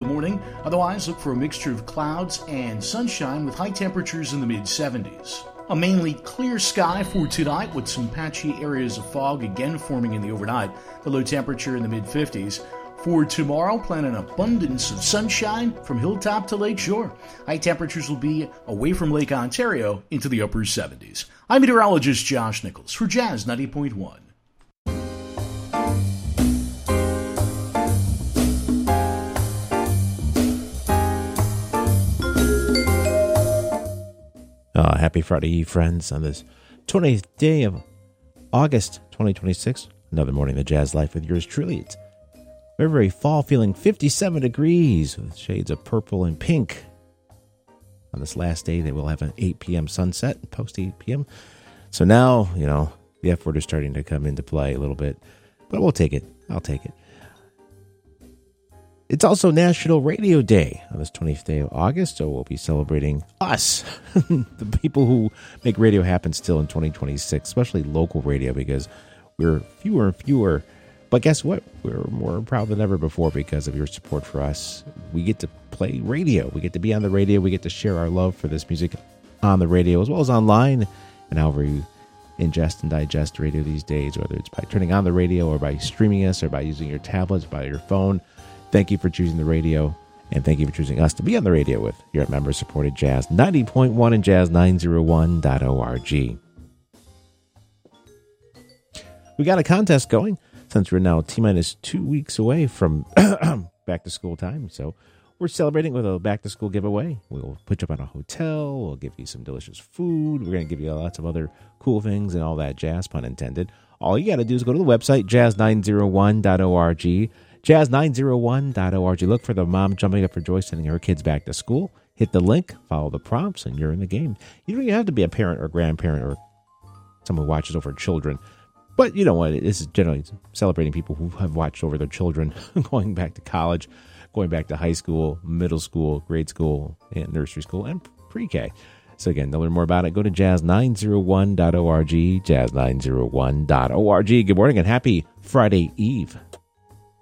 morning. Otherwise, look for a mixture of clouds and sunshine with high temperatures in the mid-70s. A mainly clear sky for tonight with some patchy areas of fog again forming in the overnight. The low temperature in the mid-50s. For tomorrow, plan an abundance of sunshine from hilltop to lakeshore. High temperatures will be away from Lake Ontario into the upper 70s. I'm meteorologist Josh Nichols for Jazz 90.1. Happy Friday Eve, friends, on this 20th day of August 2026. Another morning of the Jazz Life with yours truly. It's very, very fall feeling, 57 degrees with shades of purple and pink. On this last day, they will have an 8 p.m. sunset, post 8 p.m. So now, the F word is starting to come into play a little bit, but we'll take it. I'll take it. It's also National Radio Day on this 20th day of August, so we'll be celebrating us, the people who make radio happen still in 2026, especially local radio, because we're fewer and fewer. But guess what? We're more proud than ever before because of your support for us. We get to play radio. We get to be on the radio. We get to share our love for this music on the radio as well as online, and however you ingest and digest radio these days, whether it's by turning on the radio or by streaming us or by using your tablets, by your phone. Thank you for choosing the radio, and thank you for choosing us to be on the radio with your member-supported Jazz 90.1 and Jazz901.org. We got a contest going since we're now T-minus 2 weeks away from back-to-school time, so we're celebrating with a back-to-school giveaway. We'll put you up on a hotel, we'll give you some delicious food, we're going to give you lots of other cool things and all that jazz, pun intended. All you got to do is go to the website, Jazz901.org, Jazz901.org. Look for the mom jumping up for joy sending her kids back to school. Hit the link, follow the prompts, and you're in the game. You don't even have to be a parent or grandparent or someone who watches over children. But you know what? This is generally celebrating people who have watched over their children going back to college, going back to high school, middle school, grade school, and nursery school, and pre-K. So again, to learn more about it, go to Jazz901.org, Jazz901.org. Good morning and happy Friday Eve.